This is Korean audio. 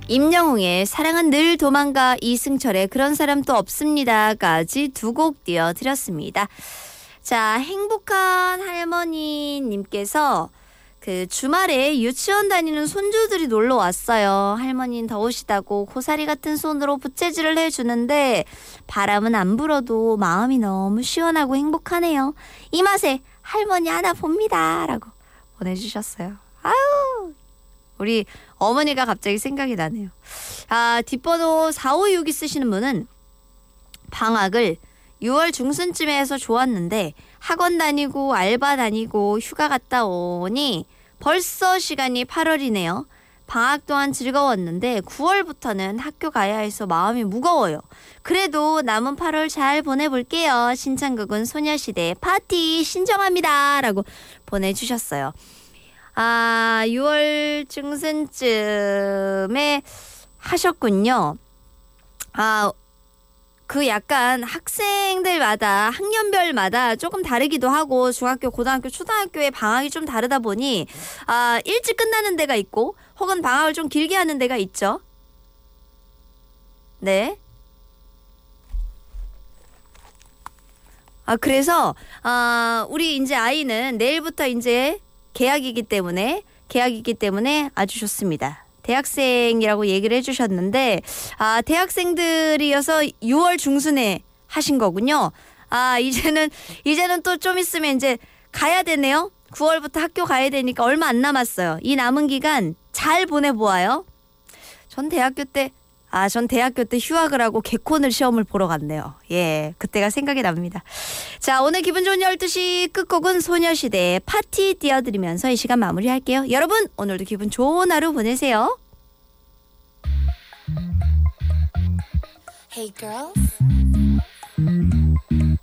임영웅의 사랑은 늘 도망가, 이승철의 그런 사람 또 없습니다까지 두 곡 띄워드렸습니다. 자, 행복한 할머니님께서 그 주말에 유치원 다니는 손주들이 놀러 왔어요. 할머니는 더우시다고 고사리 같은 손으로 부채질을 해주는데 바람은 안 불어도 마음이 너무 시원하고 행복하네요. 이 맛에 할머니 하나 봅니다 라고 보내주셨어요. 아유, 우리 어머니가 갑자기 생각이 나네요. 아, 뒷번호 4562 쓰시는 분은 방학을 6월 중순쯤에 해서 좋았는데 학원 다니고 알바 다니고 휴가 갔다 오니 벌써 시간이 8월이네요. 방학 동안 즐거웠는데 9월부터는 학교 가야 해서 마음이 무거워요. 그래도 남은 8월 잘 보내볼게요. 신청곡은 소녀시대 파티 신청합니다 라고 보내주셨어요. 아, 6월 중순쯤에 하셨군요. 아, 그 약간 학생들마다 학년별마다 조금 다르기도 하고 중학교, 고등학교, 초등학교의 방학이 좀 다르다 보니 일찍 끝나는 데가 있고 혹은 방학을 좀 길게 하는 데가 있죠. 네. 그래서 우리 이제 아이는 내일부터 이제 개학이기 때문에 아주 좋습니다. 대학생이라고 얘기를 해주셨는데 대학생들이어서 6월 중순에 하신 거군요. 이제는 또 좀 있으면 이제 가야 되네요. 9월부터 학교 가야 되니까 얼마 안 남았어요. 이 남은 기간 잘 보내보아요. 전 대학교 때 휴학을 하고 개콘을 시험을 보러 갔네요. 예, 그때가 생각이 납니다. 자, 오늘 기분 좋은 12시 끝곡은 소녀시대 파티 띄워드리면서 이 시간 마무리할게요. 여러분, 오늘도 기분 좋은 하루 보내세요. Hey girls.